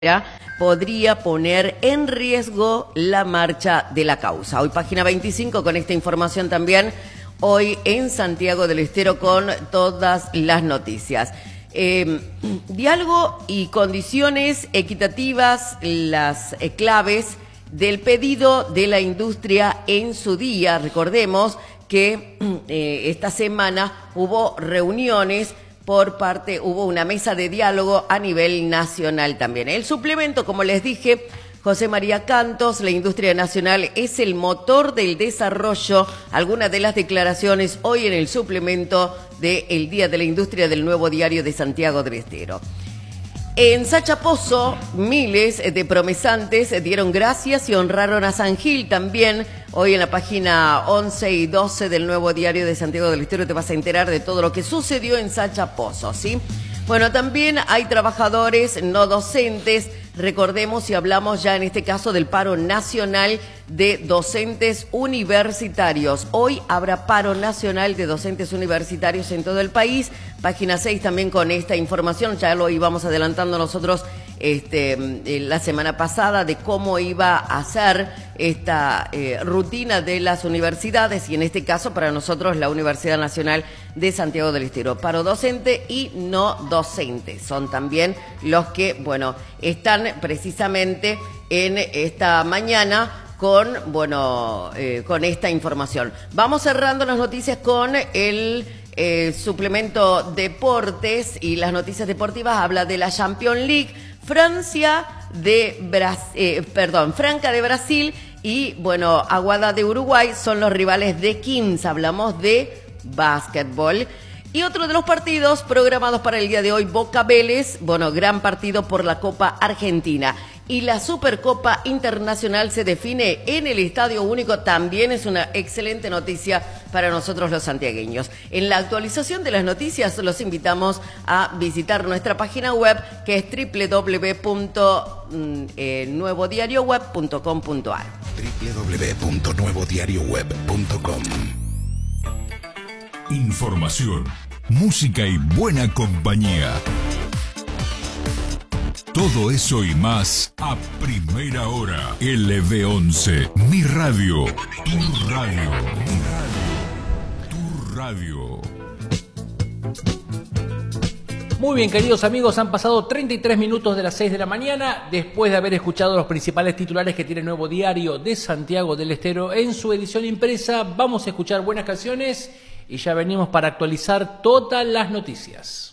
podría poner en riesgo la marcha de la causa. Hoy página 25 con esta información también, hoy en Santiago del Estero con todas las noticias. Diálogo y condiciones equitativas, las claves del pedido de la industria en su día. Recordemos que esta semana hubo reuniones hubo una mesa de diálogo a nivel nacional también. El suplemento, como les dije, José María Cantos, la industria nacional es el motor del desarrollo. Algunas de las declaraciones hoy en el suplemento del Día de la Industria del Nuevo Diario de Santiago del Estero. En Sacha Pozo, miles de promesantes dieron gracias y honraron a San Gil también. Hoy en la página 11 y 12 del Nuevo Diario de Santiago del Estero te vas a enterar de todo lo que sucedió en Sacha Pozo, ¿sí? Bueno, también hay trabajadores no docentes. Recordemos y hablamos ya en este caso del paro nacional de docentes universitarios. Hoy habrá paro nacional de docentes universitarios en todo el país. Página 6 también con esta información, ya lo íbamos adelantando nosotros la semana pasada de cómo iba a ser esta rutina de las universidades y en este caso para nosotros la Universidad Nacional de Santiago del Estero. Paro docente y no docente son también los que, bueno, están precisamente en esta mañana con esta información. Vamos cerrando las noticias con el suplemento deportes y las noticias deportivas. Habla de la Champions League, Franca de Brasil y Aguada de Uruguay son los rivales de Queens. Hablamos de básquetbol. Y otro de los partidos programados para el día de hoy, Boca Vélez, gran partido por la Copa Argentina. Y la Supercopa Internacional se define en el Estadio Único, también es una excelente noticia para nosotros los santiagueños. En la actualización de las noticias los invitamos a visitar nuestra página web que es www.nuevodarioweb.com.ar. www.nuevodarioweb.com. Información, música y buena compañía. Todo eso y más a primera hora. LV11, mi radio, tu radio, tu radio. Muy bien, queridos amigos, han pasado 33 minutos de las 6 de la mañana, después de haber escuchado los principales titulares que tiene el Nuevo Diario de Santiago del Estero en su edición impresa. Vamos a escuchar buenas canciones y ya venimos para actualizar todas las noticias.